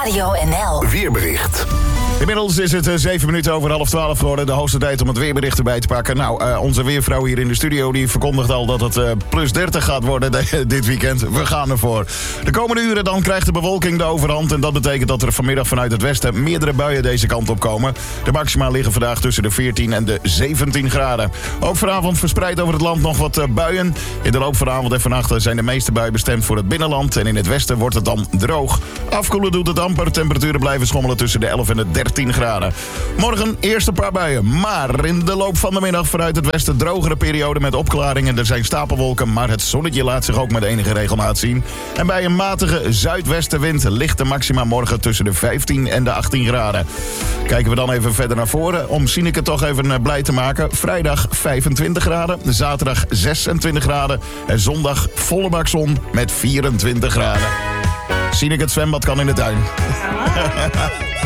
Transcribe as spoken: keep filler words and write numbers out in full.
Radio N L. Weerbericht. Inmiddels is het zeven minuten over half twaalf geworden. De hoogste tijd om het weerbericht erbij te pakken. Nou, uh, onze weervrouw hier in de studio die verkondigt al dat het uh, plus dertig gaat worden de, dit weekend. We gaan ervoor. De komende uren dan krijgt de bewolking de overhand. En dat betekent dat er vanmiddag vanuit het westen meerdere buien deze kant op komen. De maxima liggen vandaag tussen de veertien en de zeventien graden. Ook vanavond verspreid over het land nog wat uh, buien. In de loop van de avond en vannacht zijn de meeste buien bestemd voor het binnenland. En in het westen wordt het dan droog. Afkoelen doet het amper. Temperaturen blijven schommelen tussen de elf en de dertien graden. Morgen eerst een paar buien. Maar in de loop van de middag vanuit het westen drogere periode met opklaringen. Er zijn stapelwolken, maar het zonnetje laat zich ook met enige regelmaat zien. En bij een matige zuidwestenwind ligt de maxima morgen tussen de vijftien en de achttien graden. Kijken we dan even verder naar voren om Sineke toch even blij te maken. Vrijdag vijfentwintig graden, zaterdag zesentwintig graden en zondag volle bak zon met vierentwintig graden. Sineke, het zwembad kan in de tuin.